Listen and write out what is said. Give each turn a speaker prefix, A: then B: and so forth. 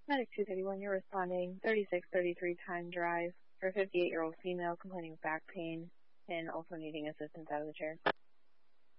A: Medic 231, you're responding 3633 Time Drive for a 58-year-old female complaining of back pain and also needing assistance out of the chair.